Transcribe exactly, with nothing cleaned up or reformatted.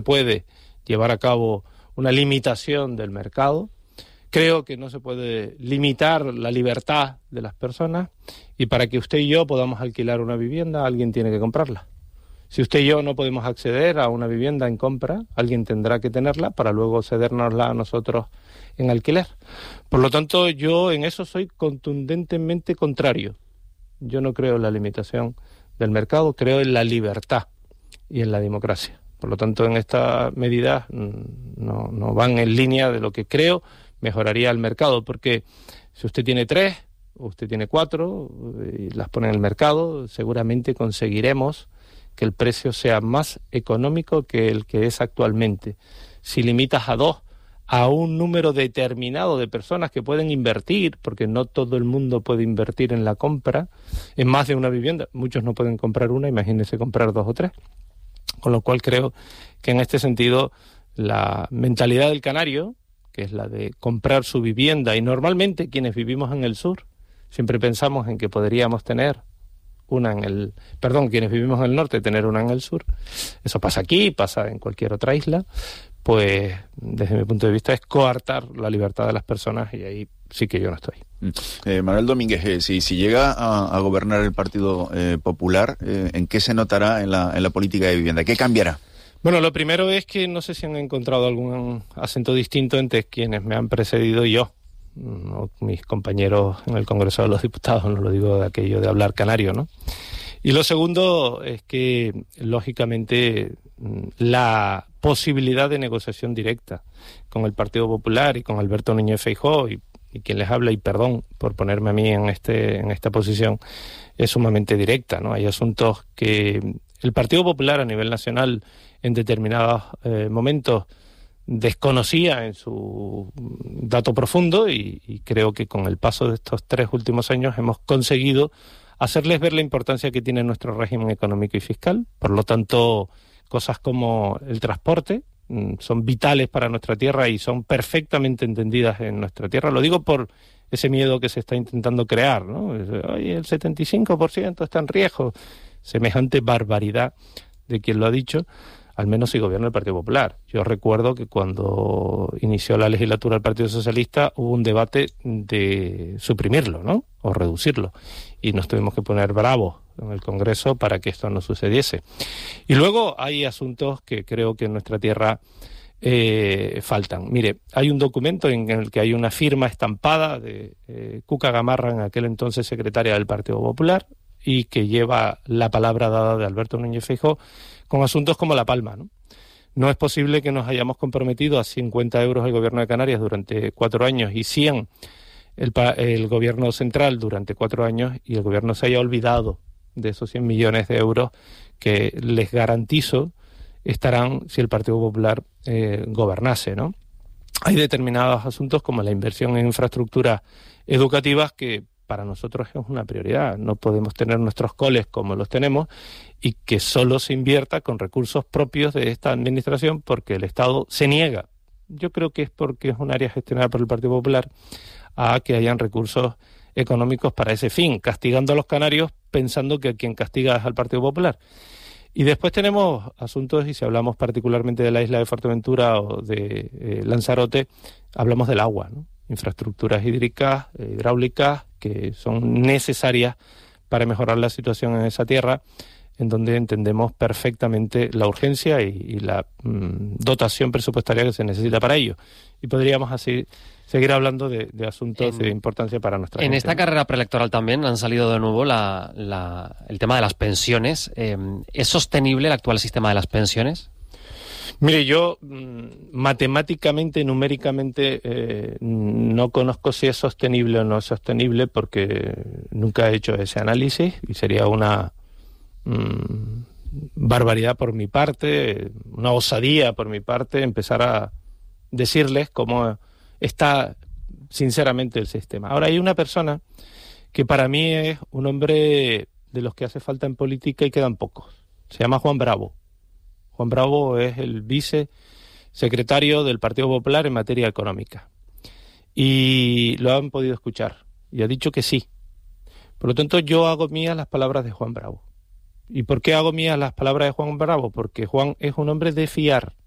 puede llevar a cabo una limitación del mercado. Creo que no se puede limitar la libertad de las personas, y para que usted y yo podamos alquilar una vivienda, alguien tiene que comprarla. Si usted y yo no podemos acceder a una vivienda en compra, alguien tendrá que tenerla para luego cedérnosla a nosotros en alquiler. Por lo tanto, yo en eso soy contundentemente contrario. Yo no creo en la limitación del mercado, creo en la libertad y en la democracia. Por lo tanto, en estas medidas no, no van en línea de lo que creo mejoraría el mercado, porque si usted tiene tres, usted tiene cuatro, y las pone en el mercado, seguramente conseguiremos que el precio sea más económico que el que es actualmente. Si limitas a dos, a un número determinado de personas que pueden invertir, porque no todo el mundo puede invertir en la compra, en más de una vivienda, muchos no pueden comprar una, imagínense comprar dos o tres. Con lo cual creo que en este sentido la mentalidad del canario, que es la de comprar su vivienda, y normalmente quienes vivimos en el sur siempre pensamos en que podríamos tener una en el... Perdón, quienes vivimos en el norte tener una en el sur. Eso pasa aquí, pasa en cualquier otra isla. Pues desde mi punto de vista es coartar la libertad de las personas, y ahí sí que yo no estoy. Eh, Manuel Domínguez, eh, si, si llega a, a gobernar el Partido eh, Popular, eh, ¿en qué se notará en la, en la política de vivienda? ¿Qué cambiará? Bueno, lo primero es que no sé si han encontrado algún acento distinto entre quienes me han precedido y yo. No, mis compañeros en el Congreso de los Diputados, no lo digo de aquello de hablar canario, ¿no? Y lo segundo es que, lógicamente, la posibilidad de negociación directa con el Partido Popular y con Alberto Núñez Feijóo, y, y quien les habla, y perdón por ponerme a mí en este en esta posición, es sumamente directa, ¿no? Hay asuntos que el Partido Popular a nivel nacional en determinados eh, momentos desconocía en su dato profundo, y, y creo que con el paso de estos tres últimos años hemos conseguido hacerles ver la importancia que tiene nuestro régimen económico y fiscal. Por lo tanto, cosas como el transporte mmm, son vitales para nuestra tierra y son perfectamente entendidas en nuestra tierra. Lo digo por ese miedo que se está intentando crear, ¿no? Oye, el setenta y cinco por ciento está en riesgo. Semejante barbaridad de quien lo ha dicho, al menos si gobierna el Partido Popular. Yo recuerdo que cuando inició la legislatura del Partido Socialista hubo un debate de suprimirlo, ¿no? O reducirlo. Y nos tuvimos que poner bravos en el Congreso para que esto no sucediese. Y luego hay asuntos que creo que en nuestra tierra eh, faltan. Mire, hay un documento en el que hay una firma estampada de eh, Cuca Gamarra, en aquel entonces secretaria del Partido Popular, y que lleva la palabra dada de Alberto Núñez Feijóo con asuntos como La Palma, ¿no? No es posible que nos hayamos comprometido a cincuenta euros el Gobierno de Canarias durante cuatro años y cien el, el Gobierno central durante cuatro años, y el Gobierno se haya olvidado de esos cien millones de euros que les garantizo estarán si el Partido Popular eh, gobernase, ¿no? Hay determinados asuntos como la inversión en infraestructuras educativas que para nosotros es una prioridad. No podemos tener nuestros coles como los tenemos y que solo se invierta con recursos propios de esta administración porque el Estado se niega. Yo creo que es porque es un área gestionada por el Partido Popular a que hayan recursos económicos para ese fin, castigando a los canarios pensando que quien castiga es al Partido Popular. Y después tenemos asuntos, y si hablamos particularmente de la isla de Fuerteventura o de eh, Lanzarote, hablamos del agua, ¿no? Infraestructuras hídricas, eh, hidráulicas, que son necesarias para mejorar la situación en esa tierra, en donde entendemos perfectamente la urgencia y, y la mm, dotación presupuestaria que se necesita para ello. Y podríamos así seguir hablando de, de asuntos en, de importancia para nuestra en gente. En esta carrera preelectoral también han salido de nuevo la, la, el tema de las pensiones. Eh, ¿Es sostenible el actual sistema de las pensiones? Mire, yo matemáticamente, numéricamente, eh, no conozco si es sostenible o no es sostenible porque nunca he hecho ese análisis y sería una mmm, barbaridad por mi parte, una osadía por mi parte empezar a decirles cómo está sinceramente el sistema. Ahora, hay una persona que para mí es un hombre de los que hace falta en política y quedan pocos. Se llama Juan Bravo. Juan Bravo es el vicesecretario del Partido Popular en materia económica. Y lo han podido escuchar. Y ha dicho que sí. Por lo tanto, yo hago mías las palabras de Juan Bravo. ¿Y por qué hago mías las palabras de Juan Bravo? Porque Juan es un hombre de fiar.